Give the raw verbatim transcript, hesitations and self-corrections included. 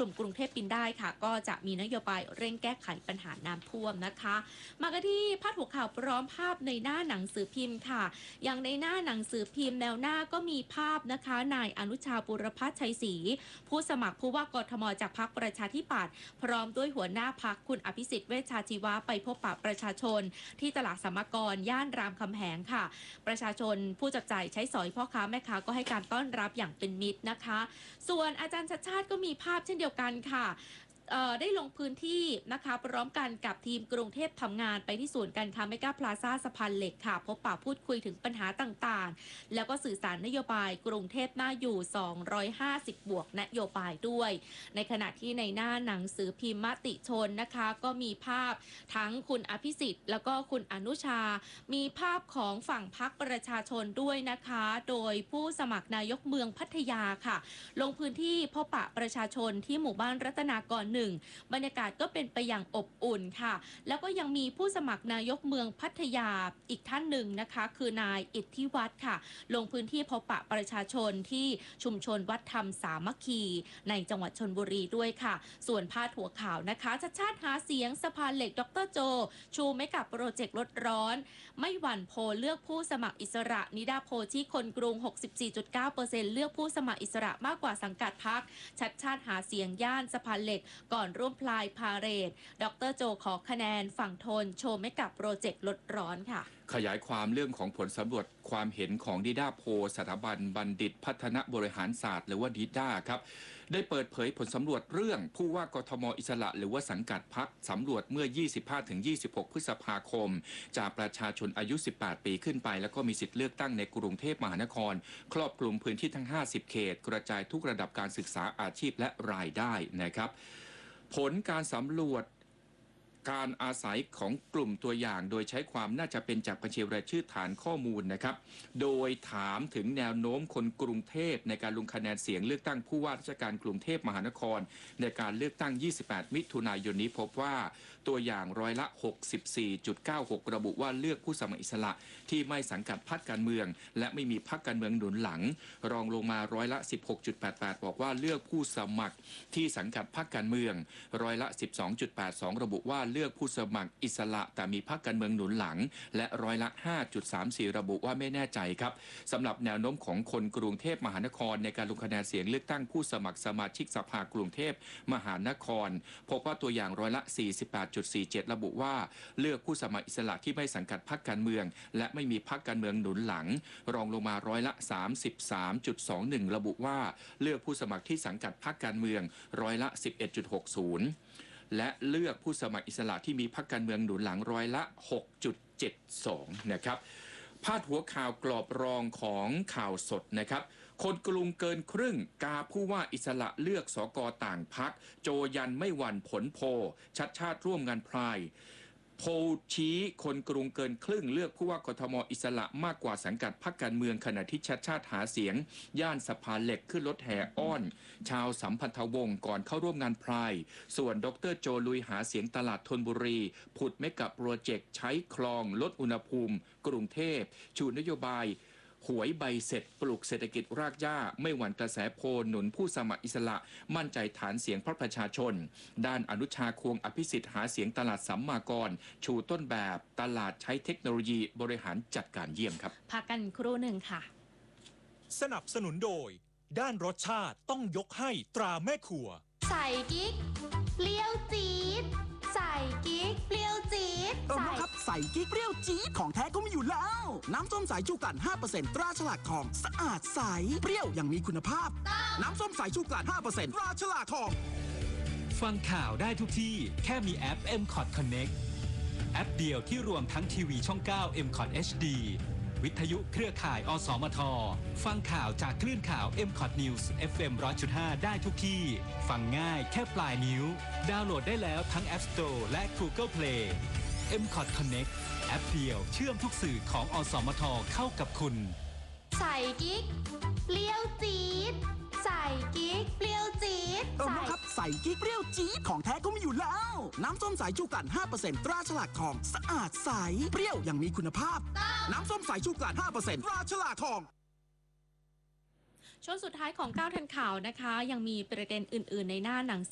ลุ่มกรุงเทพปินได้ค่ะก็จะมีนโยบายเร่งแก้ไขปัญหาน้ำท่วมนะคะมากันที่พาดหัวข่าวพร้อมภาพในหน้าหนังสือพิมพ์ค่ะอย่างในหน้าหนังสือพิมพ์แนวหน้าก็มีภาพนะคะนายอนุชาบุรพัฒน์ชัยศรีผู้สมัครผู้ว่ากทมจากพรรคประชาธิปัตย์พร้อมด้วยหัวหน้าพรรคคุณอภิสิทธิ์เวชชาชีวะไปพบปะประชาชนที่ตลาดสมกรย่านรามคำแหงค่ะประชาชนผู้จับจ่ายใช้สอยพ่อค้าแม่ค้าก็ให้การต้อนรับอย่างเป็นมิตรนะคะส่วนอาจารย์ชัชชาติก็มีภาพเช่นเดียวกันค่ะได้ลงพื้นที่นะคะพร้อมกันกับทีมกรุงเทพทำงานไปที่ศูนย์การค้าเมกาพลาซ่าสะพานเหล็กค่ะพบปะพูดคุยถึงปัญหาต่างๆแล้วก็สื่อสารนโยบายกรุงเทพน่าอยู่สองร้อยห้าสิบบวกนโยบายด้วยในขณะที่ในหน้าหนังสือพิมพ์มติชนนะคะก็มีภาพทั้งคุณอภิสิทธิ์แล้วก็คุณอนุชามีภาพของฝั่งพรรคประชาชนด้วยนะคะโดยผู้สมัครนายกเมืองพัทยาค่ะลงพื้นที่พบปะประชาชนที่หมู่บ้านรัตนากรหนึ่งบรรยากาศก็เป็นไปอย่างอบอุ่นค่ะแล้วก็ยังมีผู้สมัครนายกเมืองพัทยาอีกท่านหนึ่งนะคะคือนายอิทธิวัฒน์ค่ะลงพื้นที่พบปะประชาชนที่ชุมชนวัดธรรมสามัคคีในจังหวัดชลบุรีด้วยค่ะส่วนพาดหัวข่าวนะคะชัชชาติหาเสียงสะพานเหล็กดรโจชูไม่กับโปรเจกต์ลดร้อนไม่หวั่นโพเลือกผู้สมัครอิสระนิดาโพที่คนกรุง หกสิบสี่จุดเก้าเปอร์เซ็นต์ เลือกผู้สมัครอิสระมากกว่าสังกัดพรรคชัชชาติหาเสียงย่านสะพานเหล็กก่อนร่วมพลายพาเรดดรโจขอคะแนนฝั่งทนโชว์ไม่กับโปรเจกต์ลดร้อนค่ะขยายความเรื่องของผลสำรวจความเห็นของดิด้าโพสถาบันบัณฑิตพัฒนบริหารศาสตร์หรือว่าดิด้าครับได้เปิดเผยผลสำรวจเรื่องผู้ว่ากทมอิสระหรือว่าสังกัดพรรคสำรวจเมื่อ ยี่สิบห้าถึงยี่สิบหก พฤษภาคมจากประชาชนอายุ สิบแปด ปีขึ้นไปแล้วก็มีสิทธิ์เลือกตั้งในกรุงเทพมหานครครอบคลุมพื้นที่ทั้งห้าสิบเขตกระจายทุกระดับการศึกษาอาชีพและรายได้นะครับผลการสำรวจการอาศัยของกลุ่มตัวอย่างโดยใช้ความน่าจะเป็นจากบัญชีรายชื่อฐานข้อมูลนะครับโดยถามถึงแนวโน้มคนกรุงเทพในการลงคะแนนเสียงเลือกตั้งผู้ว่าราชการกรุงเทพมหานครในการเลือกตั้งยี่สิบแปดมิถุนายนนี้พบว่าตัวอย่างร้อยละ หกสิบสี่จุดเก้าหก ระบุว่าเลือกผู้สมัครอิสระที่ไม่สังกัดพรรคการเมืองและไม่มีพรรคการเมืองหนุนหลังรองลงมาร้อยละ สิบหกจุดแปดแปด บอกว่าเลือกผู้สมัครที่สังกัดพรรคการเมืองร้อยละ สิบสองจุดแปดสอง ระบุว่าเลือกผู้สมัครอิสระแต่มีพรรคการเมืองหนุนหลังและร้อยละ ห้าจุดสามสี่ ระบุว่าไม่แน่ใจครับสำหรับแนวโน้มของคนกรุงเทพมหานครในการลงคะแนนเสียงเลือกตั้งผู้สมัครสมาชิกสภากรุงเทพมหานครพบว่าตัวอย่างร้อยละ สี่สิบแปดจุดสี่เจ็ด ระบุว่าเลือกผู้สมัครอิสระที่ไม่สังกัดพรรคการเมืองและไม่มีพรรคการเมืองหนุนหลังรองลงมาร้อยละ สามสิบสามจุดสองหนึ่ง ระบุว่าเลือกผู้สมัครที่สังกัดพรรคการเมืองร้อยละ สิบเอ็ดจุดหกศูนย์และเลือกผู้สมัครอิสระที่มีพรรคการเมืองหนุนหลังร้อยละ หกจุดเจ็ดสอง นะครับพาดหัวข่าวกรอบรองของข่าวสดนะครับคนกรุงเกินครึ่งกาผู้ว่าอิสระเลือกสกต่างพรรคโจยันไม่หวั่นผลโพชัดชาติร่วมงานพรายโพชี้คนกรุงเกินครึ่งเลือกผู้ว่ากทมอิสระมากกว่าสังกัดพรรคการเมืองขณะที่ชัดชาติหาเสียงย่านสะพานเหล็กขึ้นรถแห่อ้อนชาวสัมพันธวงศ์ก่อนเข้าร่วมงานพรายส่วนดรโจลุยหาเสียงตลาดธนบุรีผุดเมกะโปรเจกต์ใช้คลองลดอุณหภูมิกรุงเทพชูนโยบายหวยใบเสร็จปลุกเศรษฐกิจรากหญ้าไม่หวั่นกระแสโพลหนุนผู้สมัครอิสระมั่นใจฐานเสียงพรรคประชาชนด้านอนุชาควงอภิสิทธิ์หาเสียงตลาดสัมมากรชูต้นแบบตลาดใช้เทคโนโลยีบริหารจัดการเยี่ยมครับพักกันครู่หนึ่งค่ะสนับสนุนโดยด้านรสชาติต้องยกให้ตราแม่ครัวใส่กิ๊กเปรี้ยวจี๊ดใส่กิ๊กเปรี้ยวจี๊ดเออครับใส่กิ๊กเปรี้ยวจี๊ดของแท้ก็มีอยู่แล้วน้ำส้มสายชูกลั่น ห้าเปอร์เซ็นต์ ตราฉลากทองสะอาดใสเปรี้ยวอย่างมีคุณภาพน้ำส้มสายชูกลั่น ห้าเปอร์เซ็นต์ ตราฉลากทองฟังข่าวได้ทุกที่แค่มีแอป เอ็ม คอท Connect แอปเดียวที่รวมทั้งทีวีช่อง เก้า เอ็ม คอท เอช ดี วิทยุเครือข่ายอสมทฟังข่าวจากคลื่นข่าว เอ็ม คอท News เอฟ เอ็ม หนึ่งร้อยจุดห้า ได้ทุกที่ฟังง่ายแค่ปลายนิ้วดาวน์โหลดได้แล้วทั้ง App Store และ Google Play เอ็ม คอท Connect แอปเดียวเชื่อมทุกสื่อของอสมทเข้ากับคุณใส่กิ๊กเปรี้ยวจี๊ดใส่กิ๊กเปรี้ยวจี๊ดเออครับใส่กิ๊กเปรี้ยวจี๊ดของแท้ก็มีอยู่แล้วน้ำส้มสายชูกลั่น ห้าเปอร์เซ็นต์ ตราฉลากทองสะอาดใสเปรี้ยวอย่างมีคุณภาพน้ำส้มสายชูกลั่น ห้าเปอร์เซ็นต์ ตราฉลากทองช่วงสุดท้ายของเก้าทันข่าวนะคะยังมีประเด็นอื่นๆในหน้าหนัง